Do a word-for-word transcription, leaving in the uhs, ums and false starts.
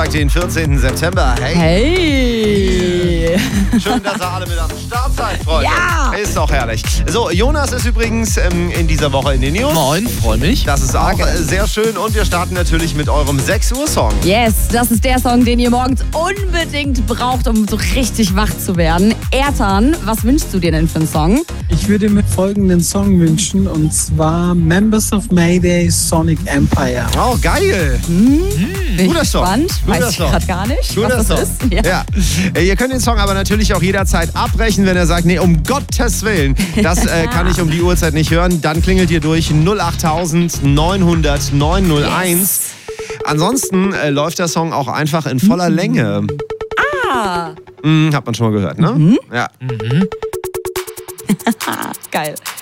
Dienstag, den vierzehnten September. Hey. Hey. Schön, dass ihr alle mit am Start seid, Freunde. Ja. Ist doch herrlich. So, Jonas ist übrigens ähm, in dieser Woche in den News. Moin, freue mich. Das ist auch äh, sehr schön. Und wir starten natürlich mit eurem sechs Uhr Song. Yes, das ist der Song, den ihr morgens unbedingt braucht, um so richtig wach zu werden. Ertan, was wünschst du dir denn für einen Song? Ich würde mir folgenden Song wünschen, und zwar Members of Mayday, Sonic Empire. Oh, geil. Hm, bin Guter ich Song. gespannt. Guter Weiß ich Song. gerade gar nicht, Guter was das Song. ist. Ja. Ja. Äh, Ihr könnt den Song aber natürlich auch jederzeit abbrechen, wenn er sagt, nee, um Gottes Willen, das äh, kann ich um die Uhrzeit nicht hören. Dann klingelt ihr durch null acht neunhundert neunhunderteins. Yes. Ansonsten äh, läuft der Song auch einfach in voller Mhm. Länge. Ah, Hm, hat man schon mal gehört, ne? Mhm. Ja. Mhm. geil.